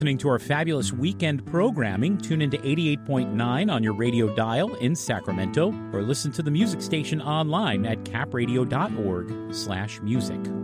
Listening to our fabulous weekend programming, tune into 88.9 on your radio dial in Sacramento, or listen to the music station online at capradio.org/music.